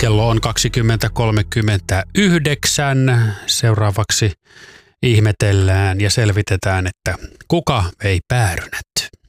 Kello on 20.39. Seuraavaksi ihmetellään ja selvitetään, että kuka vei päärynät.